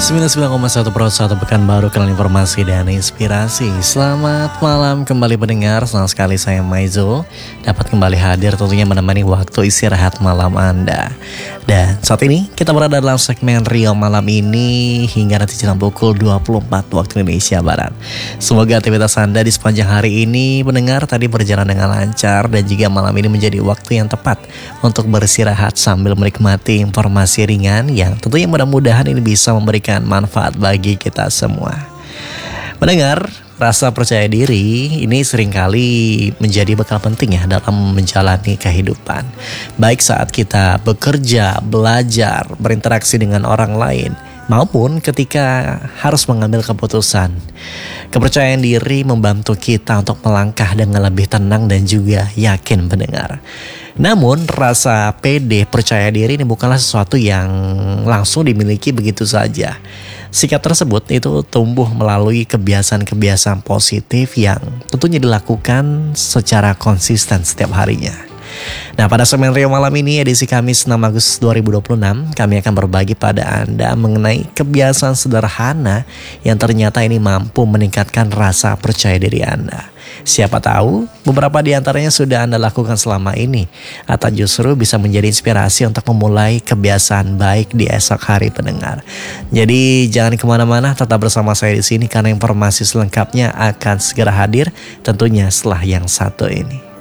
99,1 Pro 1 pekan baru, kalian informasi dan inspirasi. Selamat malam kembali pendengar. Senang sekali saya Maizo dapat kembali hadir tentunya menemani waktu istirahat malam Anda. Dan saat ini kita berada dalam segmen Rio malam ini hingga nanti jam pukul 24 waktu Indonesia Barat. Semoga aktivitas Anda di sepanjang hari ini pendengar tadi berjalan dengan lancar dan juga malam ini menjadi waktu yang tepat untuk beristirahat sambil menikmati informasi ringan yang tentunya mudah-mudahan ini bisa memberikan manfaat bagi kita semua. Mendengar, rasa percaya diri ini seringkali menjadi bekal penting ya dalam menjalani kehidupan. Baik saat kita bekerja, belajar, berinteraksi dengan orang lain, maupun ketika harus mengambil keputusan. Kepercayaan diri membantu kita untuk melangkah dengan lebih tenang dan juga yakin pendengar. Namun rasa pede percaya diri ini bukanlah sesuatu yang langsung dimiliki begitu saja. Sikap tersebut itu tumbuh melalui kebiasaan-kebiasaan positif yang tentunya dilakukan secara konsisten setiap harinya. Nah, pada segmen Rio malam ini edisi Kamis 6 Agustus 2026, kami akan berbagi pada Anda mengenai kebiasaan sederhana yang ternyata ini mampu meningkatkan rasa percaya diri Anda. Siapa tahu beberapa di antaranya sudah Anda lakukan selama ini atau justru bisa menjadi inspirasi untuk memulai kebiasaan baik di esok hari pendengar. Jadi jangan kemana-mana, tetap bersama saya di sini karena informasi selengkapnya akan segera hadir tentunya setelah yang satu ini.